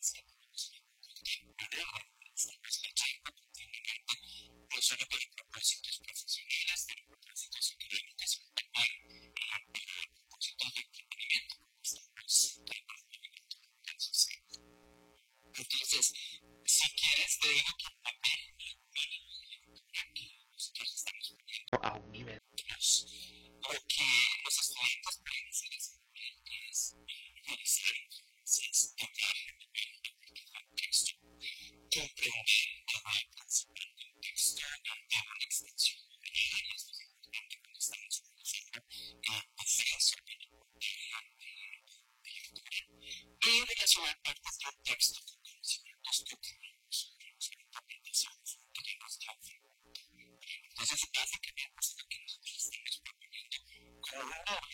no solo para propósitos profesionales, pero propósitos económicos, propósitos de entretenimiento, como estamos trabajando en el sistema. Entonces, si quieres, te digo que también el mínimo de lectura que nosotros estamos poniendo a un nivel 2, lo que los estudiantes pueden hacer es realizar ejercicios de viaje de texto, comprender principalmente un texto de una extensión lineal, y esto es importante cuando estamos realizando defensa de la lectura, y relacionar partes de un texto con conocimientos cotidianos sobre las interpretaciones que nos da. Entonces, básicamente, es lo que nosotros estamos proponiendo como una